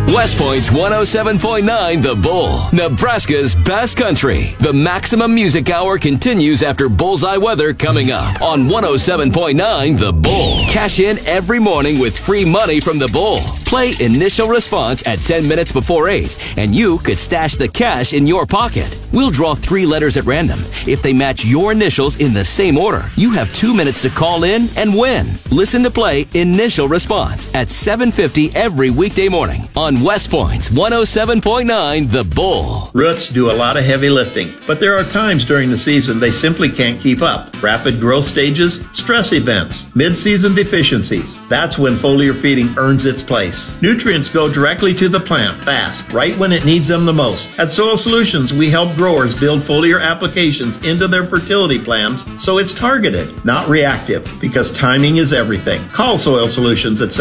West Point's 107.9 The Bull, Nebraska's best country. The Maximum Music Hour continues after Bullseye Weather coming up on 107.9 The Bull. Cash in every morning with free money from The Bull. Play Initial Response at 10 minutes before 8, and you could stash the cash in your pocket. We'll draw 3 letters at random. If they match your initials in the same order, you have 2 minutes to call in and win. Listen to Play Initial Response at 7:50 every weekday morning on West Point's 107.9 The Bull. Roots do a lot of heavy lifting, but there are times during the season they simply can't keep up. Rapid growth stages, stress events, mid-season deficiencies. That's when foliar feeding earns its place. Nutrients go directly to the plant fast, right when it needs them the most. At Soil Solutions, we help growers build foliar applications into their fertility plans so it's targeted, not reactive, because timing is everything. Call Soil Solutions at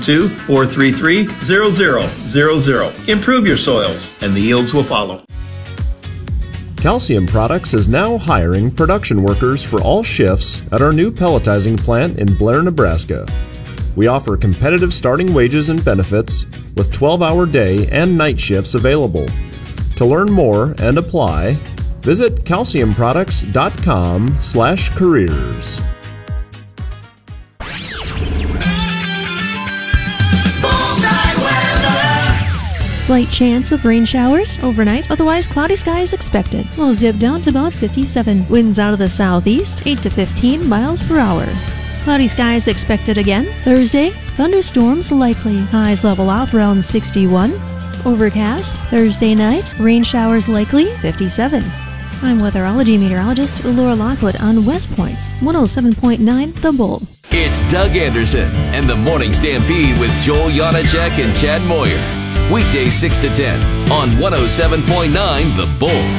712-433-0000. Improve your soils, and the yields will follow. Calcium Products is now hiring production workers for all shifts at our new pelletizing plant in Blair, Nebraska. We offer competitive starting wages and benefits with 12-hour day and night shifts available. To learn more and apply, visit calciumproducts.com/careers. Slight chance of rain showers overnight, otherwise cloudy skies expected. Lows dip down to about 57. Winds out of the southeast, 8 to 15 miles per hour. Cloudy skies expected again. Thursday, thunderstorms likely. Highs level out around 61. Overcast. Thursday night, rain showers likely, 57. I'm weatherology meteorologist Laura Lockwood on West Point's 107.9 The Bull. It's Doug Anderson and the Morning Stampede with Joel Janacek and Chad Moyer. Weekdays 6 to 10 on 107.9 The Bull.